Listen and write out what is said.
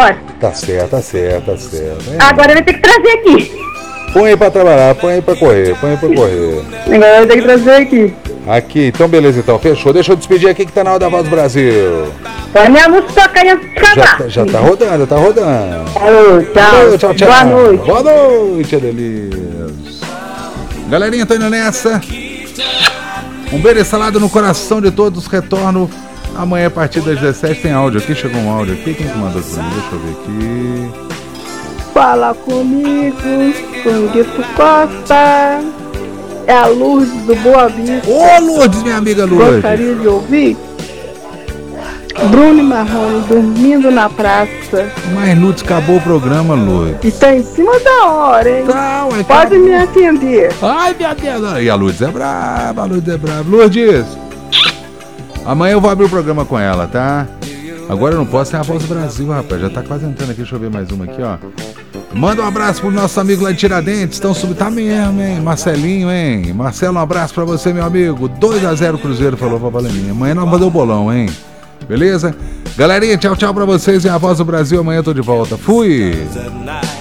embora. Tá certo. Agora vai ter que trazer aqui. Põe aí pra trabalhar, põe aí pra correr. Agora vai ter que trazer aqui. Aqui, então beleza, então, fechou. Deixa eu despedir aqui que tá na hora da Voz do Brasil. Põe minha música tocar antes de acabar. Já tá rodando. Alô, tchau. Tchau. Boa noite. Boa noite, Adelise. Galerinha, tô indo nessa. Um beijo salado no coração de todos. Retorno amanhã a partir das 17. Tem áudio aqui, chegou um áudio aqui. Quem que mandou pra mim? Deixa eu ver aqui. Fala comigo, Conguito Costa. É a Lourdes do Boa Vista. Ô, Lourdes, minha amiga Lourdes. Gostaria de ouvir Bruno e Marrone dormindo na praça. Mas Lourdes, acabou o programa, Lourdes. E tá em cima da hora, hein? Não, é Pode me atender. Ai, minha Deus. E a Lourdes é brava, Lourdes, amanhã eu vou abrir o programa com ela, tá? Agora eu não posso ter a Voz do Brasil, rapaz. Já tá quase entrando aqui, deixa eu ver mais uma aqui, ó. Manda um abraço pro nosso amigo lá de Tiradentes. Tá mesmo, hein? Marcelinho, hein? Marcelo, um abraço pra você, meu amigo. 2-0 Cruzeiro, falou pra Valeminha. Amanhã nós vamos fazer o bolão, hein? Beleza? Galerinha, tchau pra vocês. E a Voz do Brasil, amanhã eu tô de volta. Fui!